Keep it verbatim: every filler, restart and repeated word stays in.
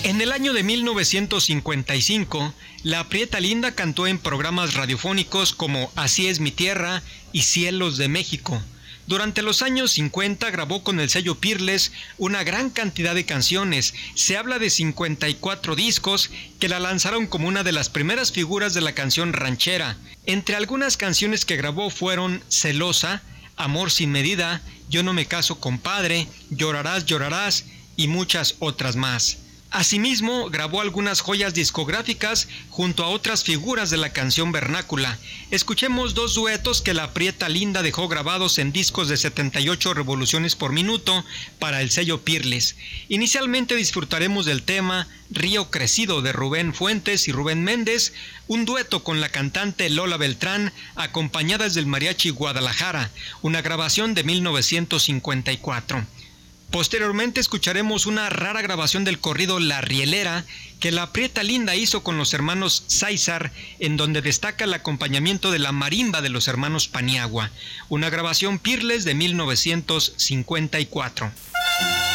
En el año de mil novecientos cincuenta y cinco, la Prieta Linda cantó en programas radiofónicos como Así es mi tierra y Cielos de México. Durante los años cincuenta grabó con el sello Peerless una gran cantidad de canciones. Se habla de cincuenta y cuatro discos que la lanzaron como una de las primeras figuras de la canción ranchera. Entre algunas canciones que grabó fueron Celosa, Amor sin medida, Yo no me caso compadre, Llorarás, llorarás y muchas otras más. Asimismo, grabó algunas joyas discográficas junto a otras figuras de la canción vernácula. Escuchemos dos duetos que la Prieta Linda dejó grabados en discos de setenta y ocho revoluciones por minuto para el sello Peerless. Inicialmente disfrutaremos del tema Río Crecido de Rubén Fuentes y Rubén Méndez, un dueto con la cantante Lola Beltrán, acompañadas del Mariachi Guadalajara, una grabación de mil novecientos cincuenta y cuatro. Posteriormente escucharemos una rara grabación del corrido La Rielera que la Prieta Linda hizo con los hermanos Sáizar, en donde destaca el acompañamiento de la marimba de los hermanos Paniagua, una grabación Peerless de mil novecientos cincuenta y cuatro.